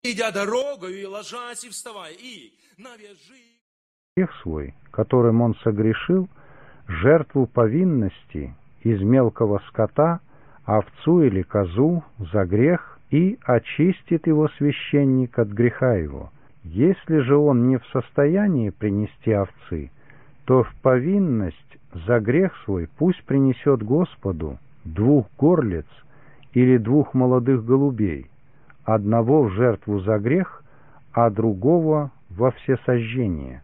идя дорогою, и ложась, и вставая, и навяжи грех свой, которым он согрешил, жертву повинности из мелкого скота, овцу или козу за грех, и очистит его священник от греха его. Если же он не в состоянии принести овцы, то в повинность за грех свой пусть принесет Господу 2 горлиц или 2 молодых голубей, одного в жертву за грех, а другого во всесожжение.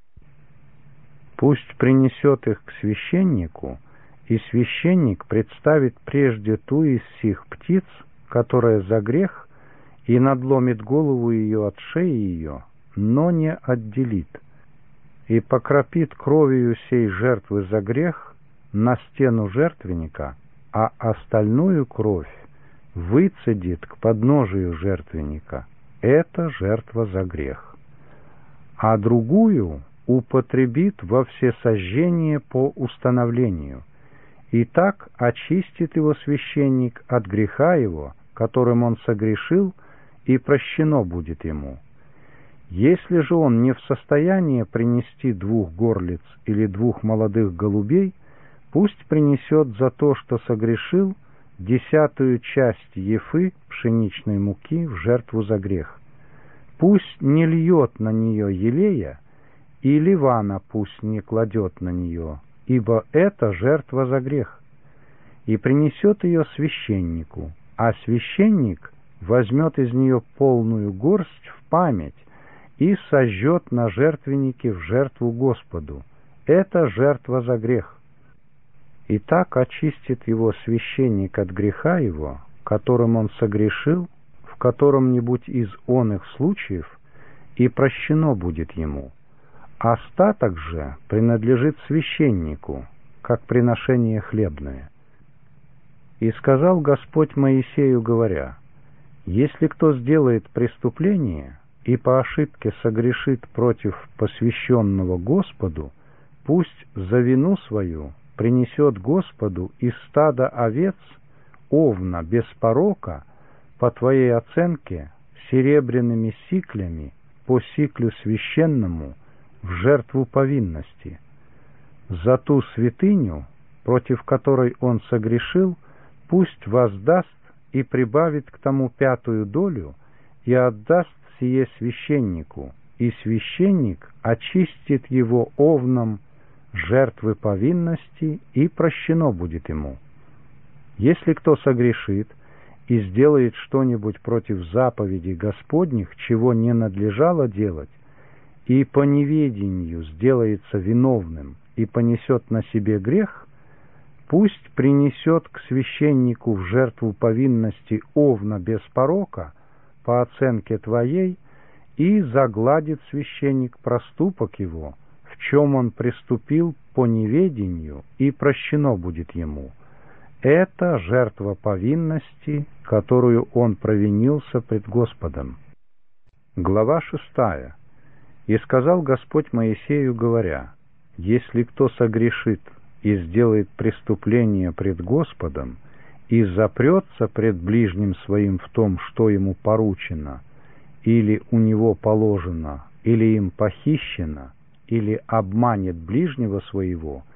Пусть принесет их к священнику, и священник представит прежде ту из сих птиц, которая за грех, и надломит голову ее от шеи ее, но не отделит, и покропит кровью сей жертвы за грех на стену жертвенника, а остальную кровь выцедит к подножию жертвенника. Это жертва за грех. А другую употребит во всесожжение по установлению, и так очистит его священник от греха его, которым он согрешил, и прощено будет ему. Если же он не в состоянии принести 2 горлиц или 2 молодых голубей, пусть принесет за то, что согрешил, 10-ю часть ефы пшеничной муки в жертву за грех. Пусть не льет на нее елея, и ливана пусть не кладет на нее, ибо это жертва за грех. И принесет ее священнику, а священник возьмет из нее полную горсть в память и сожжет на жертвеннике в жертву Господу. Это жертва за грех. И так очистит его священник от греха его, которым он согрешил, в котором-нибудь из оных случаев, и прощено будет ему. Остаток же принадлежит священнику, как приношение хлебное. И сказал Господь Моисею, говоря: если кто сделает преступление и по ошибке согрешит против посвященного Господу, пусть за вину свою принесет Господу из стада овец овна без порока, по твоей оценке, серебряными сиклями по сиклю священному в жертву повинности. За ту святыню, против которой он согрешил, пусть воздаст и прибавит к тому 5-ю долю, и отдаст сие священнику, и священник очистит его овном жертвы повинности, и прощено будет ему. Если кто согрешит и сделает что-нибудь против заповедей Господних, чего не надлежало делать, и по неведению сделается виновным и понесет на себе грех, пусть принесет к священнику в жертву повинности овна без порока, по оценке твоей, и загладит священник проступок его, в чем он преступил по неведению, и прощено будет ему. Это жертва повинности, которую он провинился пред Господом. Глава 6. И сказал Господь Моисею, говоря: если кто согрешит и сделает преступление пред Господом, и запрется пред ближним своим в том, что ему поручено, или у него положено, или им похищено, или обманет ближнего своего,